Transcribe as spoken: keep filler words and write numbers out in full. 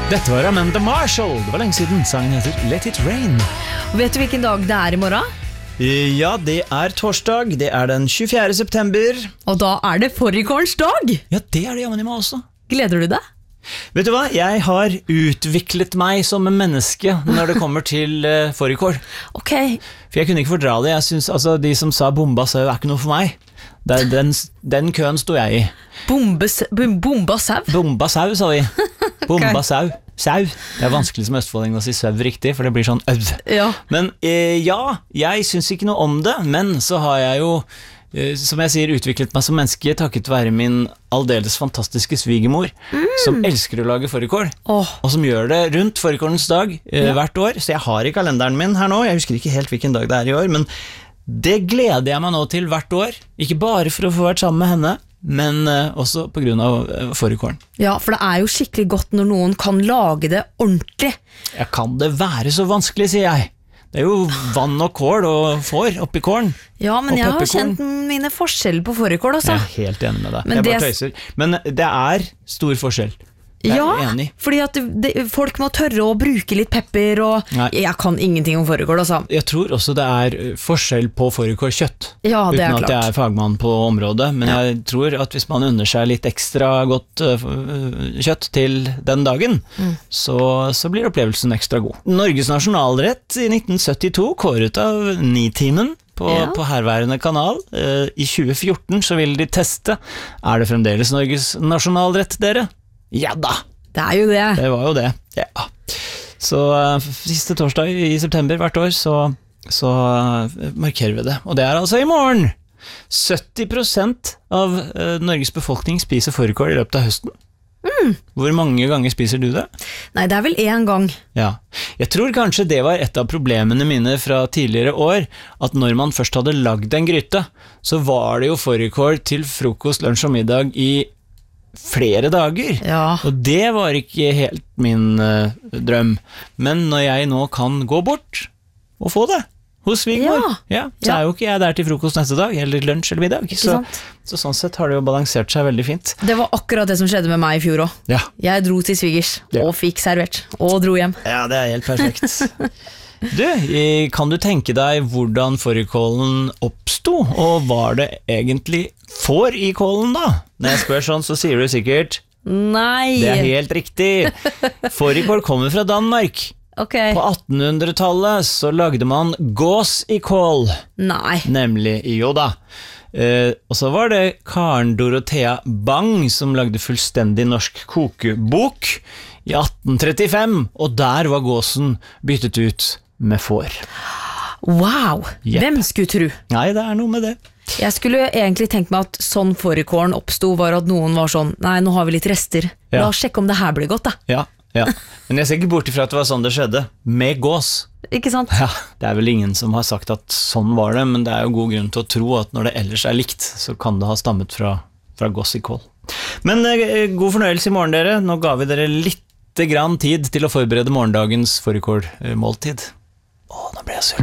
Dette var Amanda Marshall. Det var lenge siden. Sangen heter Let It Rain. Vet du hvilken dag det er i morgen? Ja, det er torsdag. Det er den tjuefjerde september. Og da er det fårikålens dag. Ja, det er det jammen i meg også. Gleder du deg? Vet du hva? Jeg har utviklet meg som en menneske når det kommer til uh, fårikål. Ok. For jeg kunne ikke fordra det. Jeg synes, altså, de som sa bomba sau er ikke noe for meg. Det er den, den køen sto jeg i. Bombes, bom, bomba sau? Bomba sau, sa vi. Bomba sau. Sau. Det er vanskelig som østfolding å si sau riktig, for det blir sånn øv. Ja. Men eh, ja, jeg synes ikke noe om det, men så har jeg jo, eh, som jeg sier, utviklet meg som menneske takket være min aldeles fantastiske svigermor, mm. som elsker å lage fårikål, oh. og som gjør det rundt fårikålens dag eh, ja. hvert år. Så jeg har i kalenderen min her nå, jeg husker ikke helt hvilken dag det er i år, men det gleder jeg meg nå til hvert år, ikke bare for å få vært sammen med henne, men uh, også på grunn av uh, fårikålen. Ja, for det er jo skikkelig godt når noen kan lage det ordentlig. Ja, kan det være så vanskelig, sier jeg. Det er jo vann og kål og får oppi kålen. Ja, men jeg har kjent mine forskjeller på fårikål også. Jeg er helt enig med deg. Men jeg bare det... tøyser. Men det er stor forskjell. Jeg er ja, enig. Fordi at det, det, folk må tørre å bruke litt pepper og Nei. Jeg kan ingenting om fårikål altså. Jeg tror også det er forskjell på fårikålkjøtt. Ja, det er uten at klart. jeg er fagmann på området. Men ja. jeg tror at hvis man unner seg litt ekstra godt uh, kjøtt til den dagen, mm. så, så blir opplevelsen ekstra god. Norges nasjonalrett i nitten syttito, kåret av Nitimen på, ja. på herværende kanal. Uh, I tjue fjorten så ville de teste. Er det fremdeles Norges nasjonalrett, dere? Ja da! Det er jo det. Det var jo det, ja. Så uh, siste torsdag i september hvert år, så, så uh, markerer vi det. Og det er altså i morgen! sytti prosent av uh, Norges befolkning spiser fårikål i løpet av høsten. Mm. Hvor mange ganger spiser du det? Nei, det er vel en gang. Ja. Jeg tror kanskje det var et av problemene mine fra tidligere år, at når man først hadde lagd en gryte, så var det jo fårikål til frokost, lunsj og middag i flere dager, ja. og det var ikke helt min uh, drøm. Men når jeg nå kan gå bort og få det hos svigermor, ja. ja, så ja. er jo ikke jeg der til frokost neste dag, eller lunsj eller middag. Så, så sånn sett har det jo balansert seg veldig fint. Det var akkurat det som skjedde med meg i fjor også. Ja. Jeg dro til svigers, ja. og fikk servert, og dro hjem. Ja, det er helt perfekt. Du, kan du tenke deg hvordan fårikålen oppsto, og var det egentlig får i kålen da? Når jeg spør sånn, så sier du sikkert nei. Det er helt riktig. Fårikål kommer fra Danmark. Okay. På attenhundretallet så lagde man gås i kål. Nei. Nemlig, jo da. Eh, og så var det Karen Dorothea Bang som lagde fullstendig norsk kokebok i atten trettifem, og der var gåsen byttet ut med får. Wow, yep. Hvem skulle tro? Nei, det er noe med det. Jeg skulle egentlig tenkt meg at sånn fårikålen oppstod var at noen var sånn, nei, nå har vi litt rester. Ja. La oss sjekke om det her blir godt da. Ja, ja. Men jeg ser ikke bort ifra at det var sånn det skjedde, med gås. Ikke sant? Ja, det er vel ingen som har sagt at sånn var det, men det er jo god grunn til å tro at når det ellers er likt, så kan det ha stammet fra, fra gås i kål. Men eh, god fornøyelse i morgen, dere. Nå ga vi dere litt grann tid til å forberede morgendagens fårikålmåltid. Åh, nå ble jeg sur.